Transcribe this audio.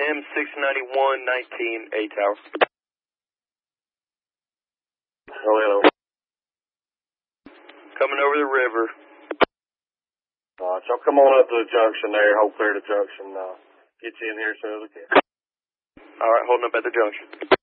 M691-19 A Tower. Hello. Coming over the river. Alright, y'all come on up to the junction there. Hope clear the junction. Get you in here as soon as I can. Alright, holding up at the junction.